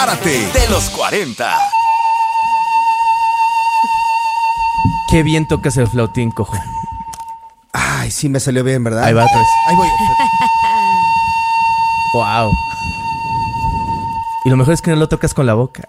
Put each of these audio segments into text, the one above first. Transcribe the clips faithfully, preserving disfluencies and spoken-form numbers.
Párate de los cuarenta. Qué bien tocas el flautín, cojo. Ay, sí me salió bien, ¿verdad? Ahí va, pues. Ahí voy. Wow. Y lo mejor es que no lo tocas con la boca.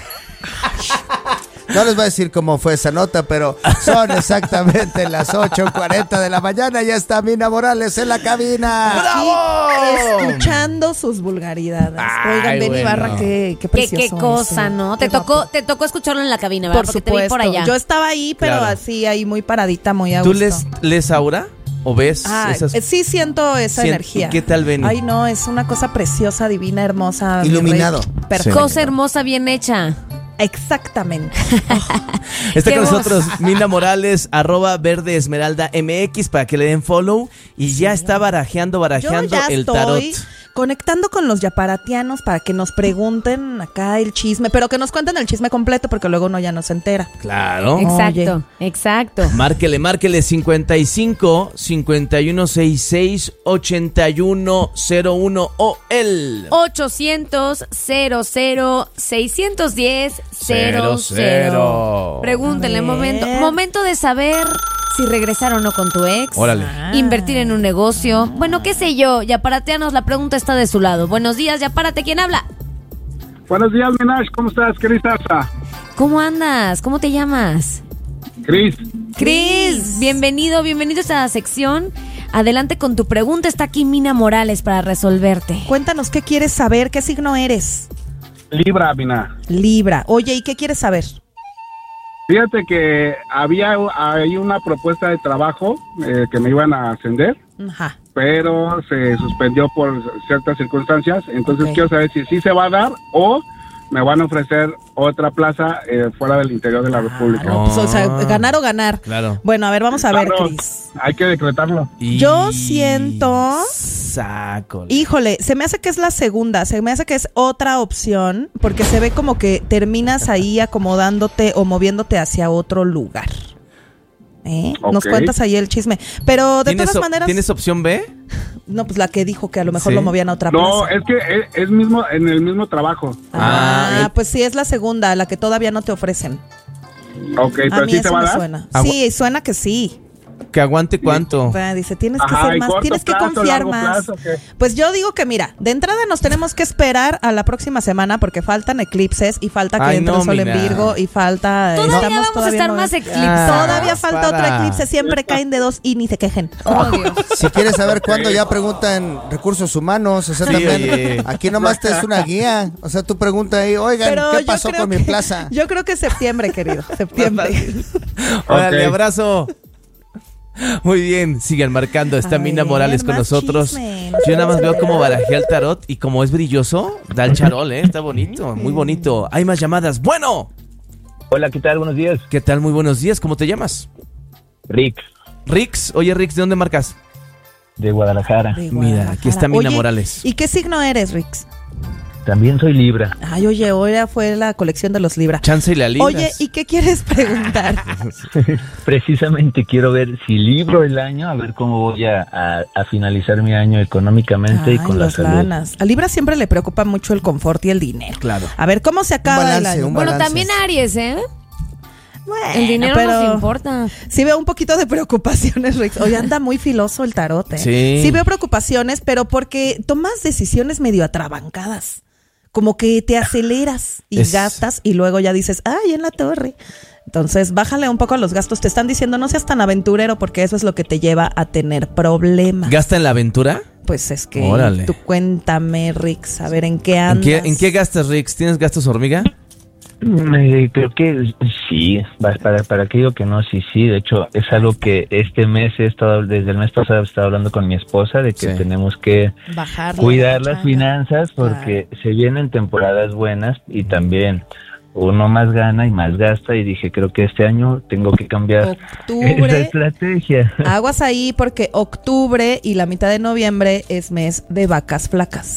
No les voy a decir cómo fue esa nota, pero son exactamente las ocho cuarenta de la mañana. Ya está Mina Morales en la cabina. ¡Bravo! Escuchando sus vulgaridades. Ay, Oigan, Benny bueno. Barra, qué, qué Qué, precioso. qué cosa, ese. ¿no? Qué Te tocó, guapo. te tocó escucharlo en la cabina, ¿verdad? Por Porque te vi supuesto. por allá. Yo estaba ahí, pero Claro. así, ahí muy paradita, muy a ¿Tú gusto. les, les aura o ves Ah, esas? eh, sí siento esa Sien- energía. ¿Y qué tal, Benny? Ay, no, es una cosa preciosa, divina, hermosa. mi Iluminado. rey. Perfecto. Cosa hermosa, bien hecha. Exactamente. Está Qué con voz. nosotros Mina Morales, arroba verde esmeralda M X, para que le den follow. Y ya está barajeando, Yo barajeando ya el estoy tarot. conectando con los yaparatianos para que nos pregunten acá el chisme, pero que nos cuenten el chisme completo porque luego uno ya no se entera. Claro. Exacto, exacto. Márquele, márquele cincuenta y cinco, cincuenta y uno sesenta y seis, ochenta y uno cero uno o el ochocientos, cero cero, seiscientos diez, cero cero. Pregúntenle, A ver. momento, momento de saber si regresar o no con tu ex. Órale. Invertir en un negocio. Bueno, qué sé yo, Yaparateanos, la pregunta está de su lado. Buenos días, Yapárate, ¿quién habla? Buenos días, Minash, ¿cómo estás, Cris? ¿Cómo andas? ¿Cómo te llamas? Cris, Cris, bienvenido, bienvenido a esta sección. Adelante con tu pregunta, está aquí Mina Morales para resolverte. Cuéntanos qué quieres saber, qué signo eres. Libra, Mina. Libra. Oye, ¿y qué quieres saber? Fíjate que había hay una propuesta de trabajo eh, que me iban a ascender, Ajá. pero se suspendió por ciertas circunstancias. Entonces Ok. quiero saber si sí se va a dar o me van a ofrecer otra plaza eh, fuera del interior de la República. No, pues, o sea, Ah. ganar o ganar. Claro. Bueno, a ver, vamos a ver, Claro, Cris. hay que decretarlo. Y- Yo siento- Sácole. Híjole, se me hace que es la segunda, se me hace que es otra opción, porque se ve como que terminas ahí acomodándote o moviéndote hacia otro lugar. ¿Eh? Nos Ok. cuentas ahí el chisme. Pero de ¿Tienes, todas op- maneras, ¿Tienes opción B? no, pues la que dijo que a lo mejor Sí. lo movían a otra No, plaza. es que es, es mismo en el mismo trabajo. Ah, Ah, pues sí, es la segunda, la que todavía no te ofrecen. Ok, A pero mí sí se eso va a me dar. suena. Agua- Sí, suena que sí. ¿Que aguante cuánto? Va, dice, tienes que Ajá, ser ¿y más, corto tienes que plazo, confiar largo más. plazo, qué? Pues yo digo que mira, de entrada nos tenemos que esperar a la próxima semana porque faltan eclipses y falta que Ay, entre no, el sol en Mina. Virgo y falta... Todavía estamos vamos a todavía estar no- más eclipses. Todavía falta para. otro eclipse, siempre caen de dos y ni se quejen. Oh, Dios. Si quieres saber cuándo, ya preguntan recursos humanos. O sea, Sí, también oye. aquí nomás te es una guía. O sea, tú pregunta ahí, oigan, Pero ¿qué yo pasó creo con mi que- plaza? Yo creo que septiembre, querido, septiembre. Órale, Ok. abrazo. Muy bien, sigan marcando. Está A Mina ver, Morales con más nosotros. chisme, Yo nada más chisme. veo cómo barajea el tarot y como es brilloso, da el charol, ¿eh? Está bonito, muy bonito. Hay más llamadas. Bueno, Hola, ¿qué tal? Buenos días. ¿qué tal? Muy buenos días. ¿Cómo te llamas? Rick, Rix. Oye, Rix, ¿de dónde marcas? de Guadalajara. De Mira, aquí está Mina Oye, Morales. ¿y qué signo eres, Rix? También soy Libra. Ay, oye, hoy fue la colección de los Libra. Chance y la libras. Oye, ¿y qué quieres preguntar? Precisamente quiero ver si libro el año, a ver cómo voy a, a- a finalizar mi año económicamente y Ay, con la los salud. lanas. A Libra siempre le preocupa mucho el confort y el dinero. Claro. A ver, ¿cómo se acaba balance, el año? un Bueno, balance. también Aries, ¿eh? Bueno, El dinero pero nos importa. sí veo un poquito de preocupaciones, Rick. Hoy anda muy filoso el tarot, ¿eh? Sí. Sí veo preocupaciones, pero porque tomas decisiones medio atrabancadas. Como que te aceleras y Es- gastas y luego ya dices, ay, en la torre. Entonces, bájale un poco a los gastos. Te están diciendo, no seas tan aventurero porque eso es lo que te lleva a tener problemas. ¿Gasta en la aventura? Pues es que Órale. tú cuéntame, Rick, a ver en qué ¿En andas. qué, ¿En qué gastas, Rix? ¿Tienes gastos hormiga? Me- creo que sí, va- para, para que digo que no, sí, sí, de hecho es algo que este mes he estado, desde el mes pasado he estado hablando con mi esposa de que Sí. tenemos que Bajarle cuidar la las changa. finanzas porque se vienen temporadas buenas y también uno más gana y más gasta y dije, creo que este año tengo que cambiar esa Octubre, estrategia. aguas ahí porque octubre y la mitad de noviembre es mes de vacas flacas.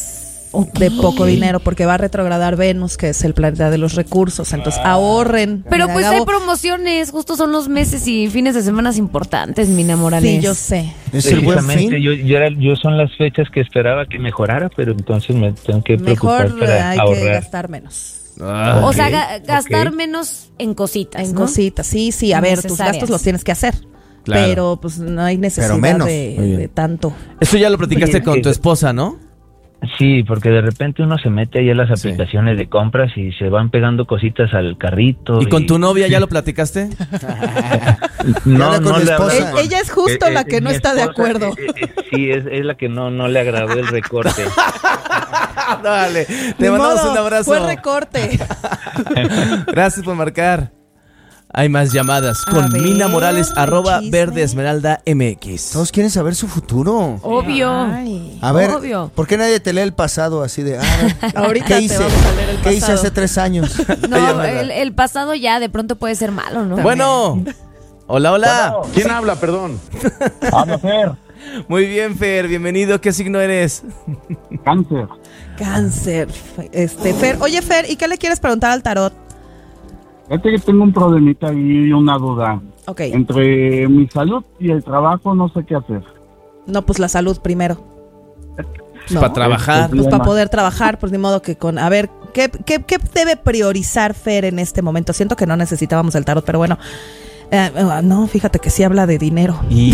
de poco dinero, porque va a retrogradar Venus, que es el planeta de los recursos. Entonces, ahorren. Pero Mira, pues Gabo, hay promociones, justo son los meses y fines de semana importantes, Mina Morales. Sí, yo sé. Es el buen Precisamente, fin. yo, yo, era, yo son las fechas que esperaba que mejorara, pero entonces me tengo que Mejor preocupar para hay que ahorrar. gastar menos. Ah, O sea, Ok, ga- gastar ok. menos en cositas, En ¿no? cositas, sí, sí. A ver, tus Necesarias. gastos los tienes que hacer. Claro. Pero pues no hay necesidad menos. de, Muy bien. de tanto. Eso ya lo platicaste Oye, con sí. tu esposa, ¿no? Sí, porque de repente uno se mete ahí a las Sí. aplicaciones de compras y se van pegando cositas al carrito. ¿Y con tu novia ya lo platicaste? No, habla con no mi le esposa. hablé. E- ella es justo Eh, la eh, que no mi está de esposa, acuerdo. eh, eh, sí, es, es la que no, no le agradó el recorte. Dale, te Ni mandamos modo, un abrazo. Fue recorte. Gracias por marcar. Hay más llamadas A con ver, Mina Morales, arroba chisme. Verde Esmeralda M X. Todos quieren saber su futuro. Obvio. Ay. A ver, Obvio. ¿por qué nadie te lee el pasado así de, ah, Ahorita ¿qué te hice? vamos a leer el ¿Qué hice pasado. hace tres años? No, el, el pasado ya de pronto puede ser malo, ¿no? Bueno, hola, hola. ¿Quién habla, perdón? Habla Fer, Muy bien, Fer, bienvenido. ¿Qué signo eres? cáncer. Cáncer. Este, Fer. Oye, Fer, ¿y qué le quieres preguntar al tarot? Fíjate que tengo un problemita y una duda. Ok. Entre mi salud y el trabajo no sé qué hacer. No, pues la salud primero. No. Para trabajar. Pues para poder trabajar, pues ni modo que con... A ver, ¿qué, qué, qué debe priorizar Fer en este momento? Siento que no necesitábamos el tarot, pero bueno. Eh, no, fíjate que sí habla de dinero. Y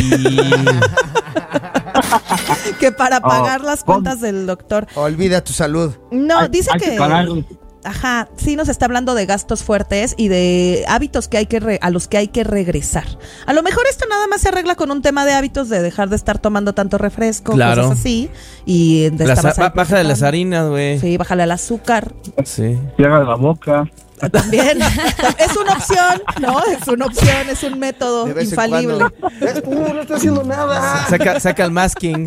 Que para Oh, pagar las con- cuentas del doctor. Olvida tu salud. No, Hay- dice hay que... pagar. Ajá, sí nos está hablando de gastos fuertes y de hábitos que hay que re- a los que hay que regresar. A lo mejor esto nada más se arregla con un tema de hábitos de dejar de estar tomando tanto refresco, Claro. cosas así. Y de las, estabas ahí ba- baja de las platicando. harinas, güey. Sí, bájale al azúcar. Sí. Cierra la boca. También. Es una opción, ¿no? Es una opción, es un método De vez en infalible. cuando. No estoy haciendo nada. Saca, saca el masking.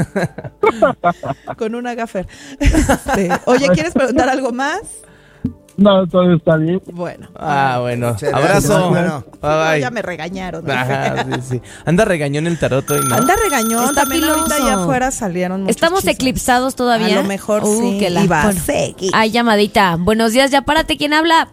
Con una gaffer. Este, oye, ¿quieres preguntar algo más? No, todo está bien. Bueno. Ah, bueno. Muchas Abrazo. gracias, bueno. Bye, No, bye. ya me regañaron. ¿no? Ajá, sí, sí. Anda regañón el tarot hoy, ¿no? Anda regañón. Está También ahorita filoso. allá afuera salieron muchos ¿Estamos chismes. eclipsados todavía? A lo mejor Uh, sí. que la- Y va a bueno, seguir. hay llamadita. Buenos días, ya párate. ¿Quién habla?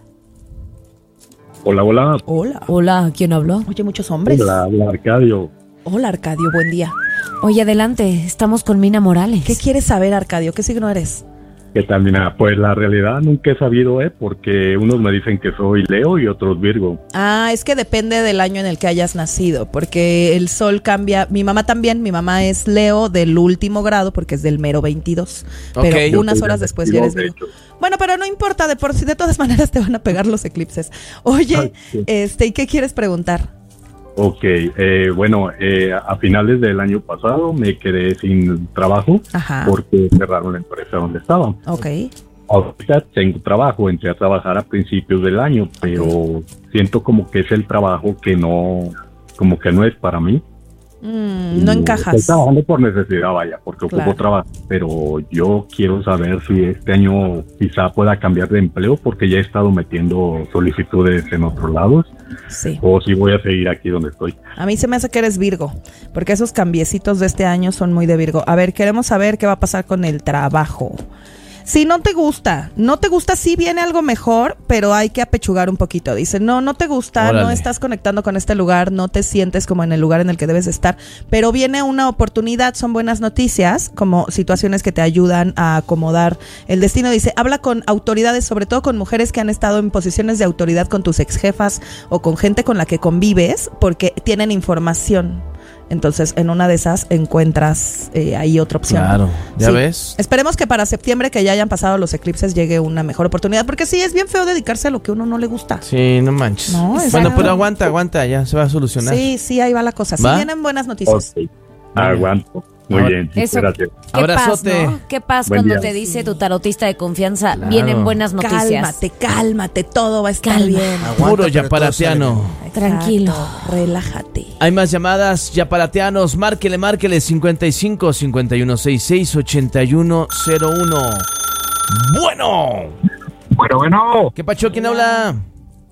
Hola, hola. Hola. Hola, ¿quién habló? Oye, muchos hombres. Hola, hola, Arcadio. Hola, Arcadio, buen día. Oye, adelante. Estamos con Mina Morales. ¿Qué quieres saber, Arcadio? ¿Qué signo eres? ¿Qué tal, Mina? Pues la realidad nunca he sabido, ¿eh? Porque unos me dicen que soy Leo y otros Virgo. Ah, es que depende del año en el que hayas nacido, porque el sol cambia. Mi mamá también, mi mamá es Leo del último grado, porque es del mero veintidós. Pero Ok. Yo unas soy horas del después ya eres veintidós, Virgo. de hecho. Bueno, pero no importa, de por sí, de todas maneras te van a pegar los eclipses. Oye, Ay, sí. este, ¿y qué quieres preguntar? Ok, eh, bueno, eh, a finales del año pasado me quedé sin trabajo Ajá. porque cerraron la empresa donde estaba. Ok. Ahorita tengo trabajo, entré a trabajar a principios del año, pero siento como que es el trabajo que no, como que no es para mí. Mm, no Y encajas. Estoy trabajando por necesidad, vaya, porque Claro. ocupo trabajo, pero yo quiero saber si este año quizá pueda cambiar de empleo porque ya he estado metiendo solicitudes en otros lados Sí. o si voy a seguir aquí donde estoy. A mí se me hace que eres Virgo, porque esos cambiecitos de este año son muy de Virgo. A ver, queremos saber qué va a pasar con el trabajo. Si no te gusta, no te gusta, sí viene algo mejor, pero hay que apechugar un poquito. Dice, no, no te gusta, no Órale. estás conectando con este lugar, no te sientes como en el lugar en el que debes estar, pero viene una oportunidad, son buenas noticias, como situaciones que te ayudan a acomodar el destino. Dice, habla con autoridades, sobre todo con mujeres que han estado en posiciones de autoridad con tus ex jefas o con gente con la que convives, porque tienen información. Entonces, en una de esas encuentras eh, ahí otra opción. Claro, ya Sí. ves. Esperemos que para septiembre, que ya hayan pasado los eclipses, llegue una mejor oportunidad, porque sí, es bien feo dedicarse a lo que a uno no le gusta. Sí, no manches. No, bueno, exacto. pero aguanta, aguanta, ya se va a solucionar. Sí, sí, ahí va la cosa. Sí, ¿Va? vienen buenas noticias. Ok, aguanto. Muy Ahora- bien, muchas Eso- gracias. ¿Qué Abrazote. paz, ¿no? ¿Qué paz Buen cuando día. te dice tu tarotista de confianza? Claro. Vienen buenas noticias. Cálmate, cálmate, todo va a estar Calma. bien. Aguanta, Puro pero todo yaparatiano. sale Tranquilo. Exacto, relájate. Hay más llamadas, yaparateanos, márquele, márquele, cincuenta y cinco, cincuenta y uno, sesenta y seis, ochenta y uno cero uno. Bueno, Bueno, bueno. ¿qué pacho? ¿Quién habla?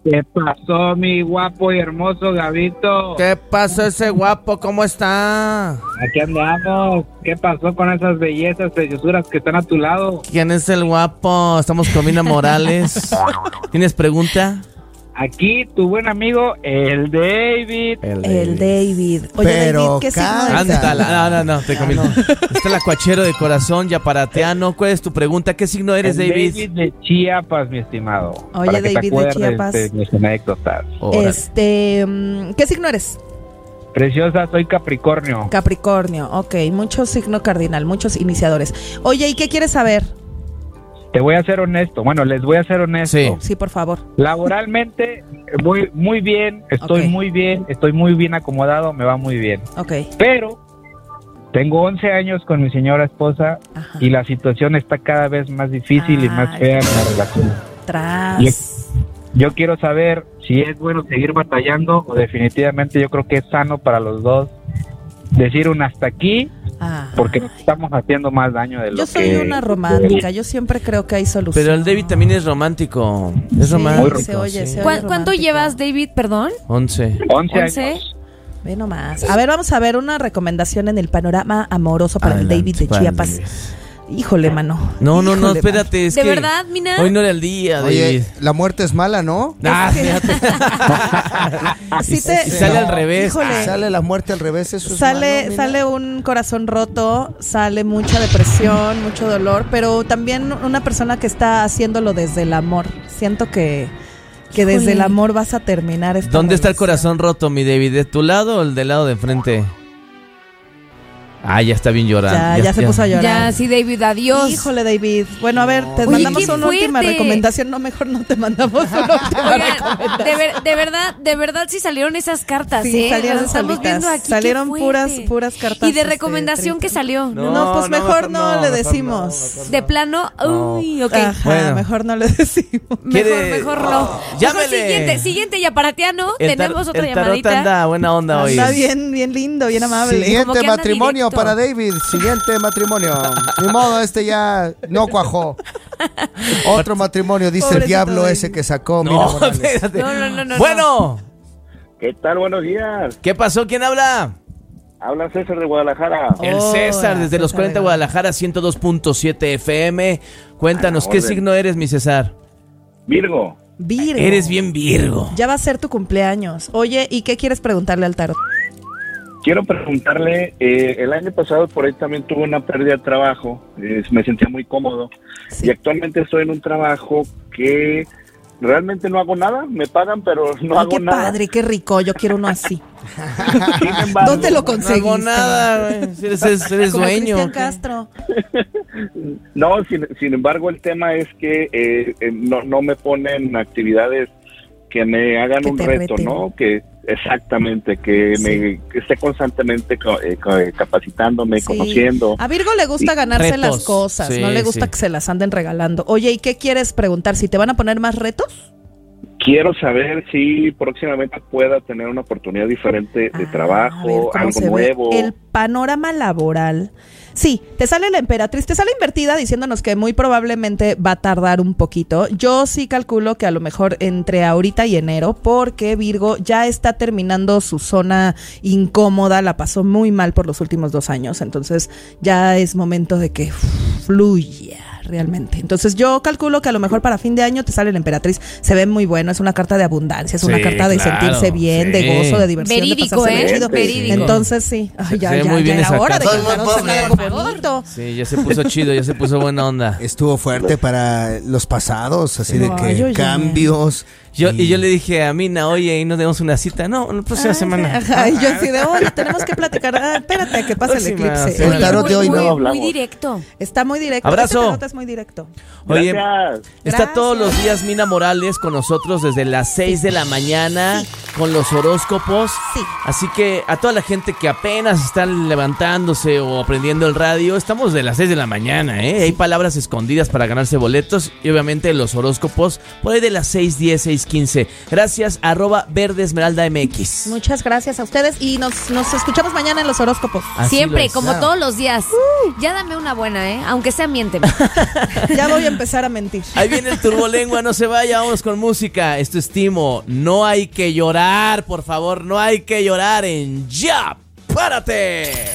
¿Qué pasó, mi guapo y hermoso Gabito? ¿Qué pasó ese guapo? ¿Cómo está? Aquí andamos. ¿Qué pasó con esas bellezas, preciosuras que están a tu lado? ¿Quién es el guapo? Estamos con Mina Morales. ¿Tienes pregunta? Aquí tu buen amigo, el David. El David. El David. Oye, Pero David, ¿qué signo eres? Ándala. No, no, no, te comí. Está el acuachero de corazón, yaparatiano. ¿Cuál es tu pregunta? ¿Qué signo eres, el David? David de Chiapas, mi estimado. Oye, para que David te de acuerdes Chiapas. De mis anécdotas. Este, ¿qué signo eres? Preciosa, soy Capricornio. Capricornio, ok. Mucho signo cardinal, muchos iniciadores. Oye, ¿y qué quieres saber? Te voy a ser honesto. Bueno, les voy a ser honesto. Sí, sí, por favor. Laboralmente, muy, muy bien. Estoy Okay. muy bien. Estoy muy bien acomodado. Me va muy bien. Ok. Pero tengo once años con mi señora esposa. Ajá. Y la situación está cada vez más difícil y más Ay. fea en la relación. Tras. Yo, yo quiero saber si es bueno seguir batallando o definitivamente yo creo que es sano para los dos decir un hasta aquí. Ah. Porque nos estamos haciendo más daño de lo Yo que... soy una romántica, yo siempre creo que hay solución. pero el David también es romántico. Es Sí, romántico. se oye, sí. se oye. ¿Cuán- ¿Cuánto romántico. llevas, David? Perdón. Once. once ¿Once? años. Ve nomás. A ver, vamos a ver una recomendación en el panorama amoroso para Adelante, el David de para el Chiapas. David. Híjole, mano. No, no, no, Híjole, espérate. Es ¿De que verdad, Mina? hoy no era el día, David. Oye, la muerte es mala, ¿no? Ah, Es que- fíjate. Así te- Y sale al revés. Híjole. Sale la muerte al revés, eso es Sale, malo, mira. sale un corazón roto, sale mucha depresión, mucho dolor, pero también una persona que está haciéndolo desde el amor. Siento que, que desde Híjole. el amor vas a terminar esta ¿Dónde está el relación. corazón roto, mi David? ¿De tu lado o el del lado de enfrente? Ah, ya está bien llorando. Ya, ya se puso a llorar. Ya, sí, David, adiós. Híjole, David. Bueno, a ver, te Oye, mandamos qué una última fuerte. recomendación. No, mejor no te mandamos una última Oigan, recomendación. de, ver- de verdad, de verdad sí salieron esas cartas, Sí, ¿eh? salieron Las estamos solitas. viendo aquí, qué Salieron fuerte. puras, puras cartas. Y de este, recomendación que tristes. salió. No, No, pues no, mejor mejor no, no, le mejor decimos. no, mejor De plano, uy, ok. Ajá, Bueno. mejor no le decimos. Mejor, ¿Quiere- mejor no. Mejor Llámele. siguiente, siguiente yaparatiano. El tar- Tenemos otra el tarot llamadita. anda buena onda hoy. Está bien, bien lindo, bien amable. Como Siguiente que anda matrimonio directo. para David. Siguiente matrimonio. Ni modo, este ya no cuajó. Otro matrimonio, dice Pobrecito el diablo David. ese que sacó. Mina No, Morales. espérate. No, no, no, no, Bueno, ¿Qué tal? Buenos días. ¿qué pasó? ¿Quién habla? Habla César de Guadalajara. El Hola, César, desde los César cuarenta de Guadalajara, ciento dos punto siete F M. Cuéntanos, A la ¿qué orden. signo eres, mi César? Virgo. Virgo. Eres bien Virgo. Ya va a ser tu cumpleaños. Oye, ¿y qué quieres preguntarle al tarot? Quiero preguntarle, eh, el año pasado por ahí también tuve una pérdida de trabajo, eh, me sentía muy cómodo Sí. y actualmente estoy en un trabajo que realmente no hago nada, me pagan pero no Ay, hago qué nada. padre, qué rico. Yo quiero uno así. Sin embargo, ¿Dónde lo No conseguiste? hago nada, güey. Si Eres, eres, eres Como dueño. Cristian ¿qué? Castro. No, sin, sin embargo el tema es que eh, eh, no, no me ponen actividades que me hagan Que un te reto, reten. ¿no? Que exactamente, que Sí. me que esté constantemente co- eh, co- eh, capacitándome, Sí. conociendo. A Virgo le gusta Y ganarse retos. las cosas, Sí, no le gusta sí. que se las anden regalando. Oye, ¿y qué quieres preguntar? ¿Si te van a poner más retos? Quiero saber si próximamente pueda tener una oportunidad diferente de Ah, a ver trabajo, cómo algo se ve nuevo. el panorama laboral. Sí, te sale la emperatriz, te sale invertida diciéndonos que muy probablemente va a tardar un poquito. Yo sí calculo que a lo mejor entre ahorita y enero, porque Virgo ya está terminando su zona incómoda, la pasó muy mal por los últimos dos años, entonces ya es momento de que uf, fluya realmente. Entonces yo calculo que a lo mejor para fin de año te sale la emperatriz, se ve muy bueno, es una carta de abundancia, es una Sí, carta de claro, sentirse bien, sí. de gozo, de diversión, Verídico, de pasársela ¿eh? chido. Verídico. Entonces sí, ay, ya, Se ve ya, muy ya bien era esa hora de que carta. el tarot sacara algo bonito. Sí, ya se puso chido, ya se puso buena onda. Estuvo fuerte para los pasados, así de Ay, que oye. cambios. Yo, y yo le dije a Mina, oye, ¿y no tenemos una cita? No, la próxima Ah, semana. Ajá, y yo así de, oye, tenemos que platicar. Ah, espérate a que pase el Próxima eclipse. semana. El tarot de hoy muy, no muy hablamos. directo. Está muy directo. Abrazo. Este tarot es muy directo. Oye, Gracias. está Gracias. todos los días Mina Morales con nosotros desde las seis de la mañana con los horóscopos. Sí. Así que a toda la gente que apenas están levantándose o aprendiendo el radio, estamos de las seis de la mañana, ¿eh? Hay palabras escondidas para ganarse boletos y obviamente los horóscopos por ahí de las seis diez, seis quince. Gracias, arroba Verde Esmeralda M X. Muchas gracias a ustedes y nos, nos escuchamos mañana en los horóscopos. Así Siempre, lo es. como Claro. todos los días. Uh, ya dame una buena, ¿eh? Aunque sea miénteme. Ya voy a empezar a mentir. Ahí viene el turbolengua, no se vaya, vámonos con música. Esto es Timo. No hay que llorar, por favor, no hay que llorar en Ya. ¡Párate!